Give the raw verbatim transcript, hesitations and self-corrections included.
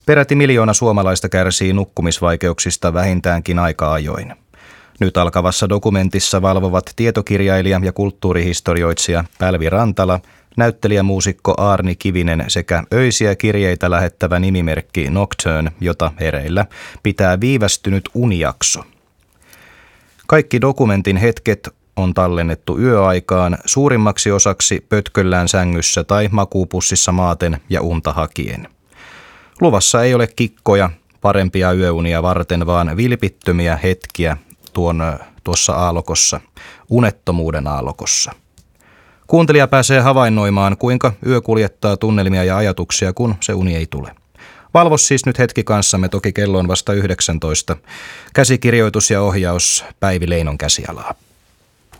Peräti miljoona suomalaista kärsii nukkumisvaikeuksista vähintäänkin aika ajoin. Nyt alkavassa dokumentissa valvovat tietokirjailija ja kulttuurihistorioitsija Pälvi Rantala, näyttelijämuusikko Aarni Kivinen sekä öisiä kirjeitä lähettävä nimimerkki Nocturne, jota hereillä pitää viivästynyt unijakso. Kaikki dokumentin hetket on tallennettu yöaikaan suurimmaksi osaksi pötköllään sängyssä tai makuupussissa maaten ja unta hakien. Luvassa ei ole kikkoja parempia yöunia varten, vaan vilpittömiä hetkiä tuon, tuossa aallokossa, unettomuuden aallokossa. Kuuntelija pääsee havainnoimaan, kuinka yö kuljettaa tunnelmia ja ajatuksia, kun se uni ei tule. Valvo siis nyt hetki kanssamme, toki kello on vasta yhdeksäntoista. Käsikirjoitus ja ohjaus Päivi Leinon käsialaa.